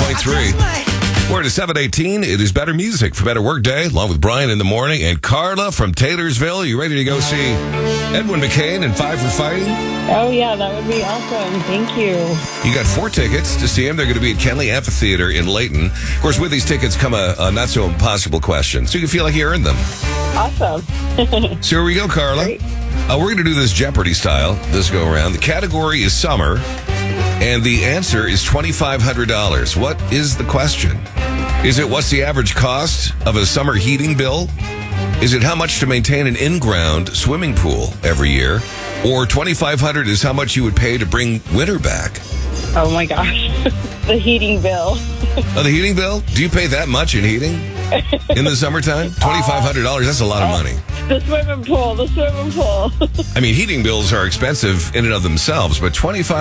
100.3. We're at 7:18. It is Better Music for Better Workday, along with Brian in the morning and Carla from Taylorsville. You ready to go see Edwin McCain and Five for Fighting? Oh, yeah, that would be awesome. Thank you. You got 4 tickets to see him. They're going to be at Kenley Amphitheater in Layton. Of course, with these tickets come a not-so-impossible question, so you feel like you earned them. Awesome. So here we go, Carla. Great. We're going to do this Jeopardy style this go-around. The category is summer, and the answer is $2,500. What is the question? Is it what's the average cost of a summer heating bill? Is it how much to maintain an in-ground swimming pool every year? Or $2,500 is how much you would pay to bring winter back? Oh, my gosh. The heating bill. Oh, the heating bill? Do you pay that much in heating in the summertime? $2,500, that's a lot of money. The swimming pool. I mean, heating bills are expensive in and of themselves, but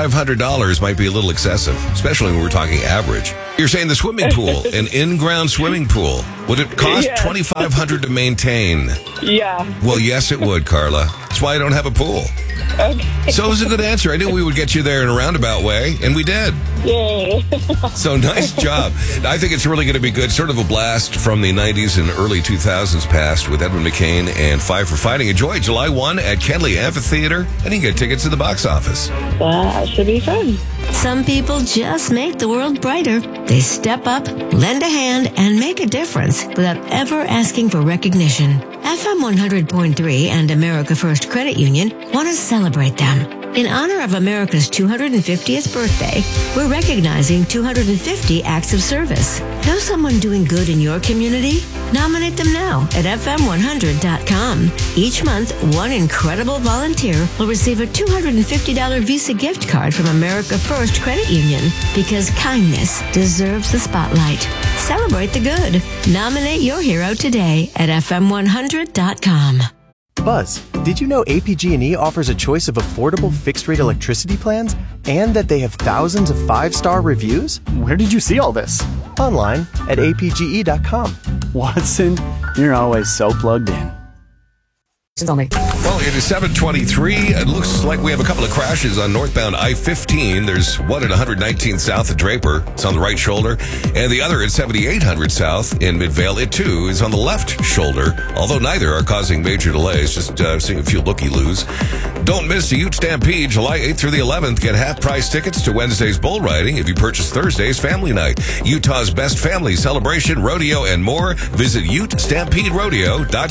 $2,500 might be a little excessive, especially when we're talking average. You're saying the swimming pool, an in-ground swimming pool, would it cost $2,500 to maintain? Yeah. Well, yes, it would, Carla. That's why I don't have a pool. Okay. So it was a good answer. I knew we would get you there in a roundabout way, and we did. Yay. So nice job. I think it's really going to be good. Sort of a blast from the 90s and early 2000s past with Edwin McCain and Five for Fighting. Enjoy July 1 at Kenley Amphitheater, and you can get tickets to the box office. That should be fun. Some people just make the world brighter. They step up, lend a hand, and make a difference without ever asking for recognition. FM 100.3 and America First Credit Union want to celebrate them. In honor of America's 250th birthday, we're recognizing 250 acts of service. Know someone doing good in your community? Nominate them now at fm100.com. Each month, one incredible volunteer will receive a $250 Visa gift card from America First Credit Union, because kindness deserves the spotlight. Celebrate the good. Nominate your hero today at fm100.com. Buzz, did you know APG&E offers a choice of affordable fixed-rate electricity plans and that they have thousands of 5-star reviews? Where did you see all this? Online at apge.com. Watson, you're always so plugged in. Only. Well, it is 7:23. It looks like we have a couple of crashes on northbound I-15. There's one at 119 south of Draper. It's on the right shoulder. And the other at 7800 south in Midvale. It, too, is on the left shoulder, although neither are causing major delays. Just seeing a few looky-loos. Don't miss the Ute Stampede, July 8th through the 11th. Get half-price tickets to Wednesday's bull riding if you purchase Thursday's family night. Utah's best family celebration, rodeo, and more. Visit UteStampedeRodeo.com.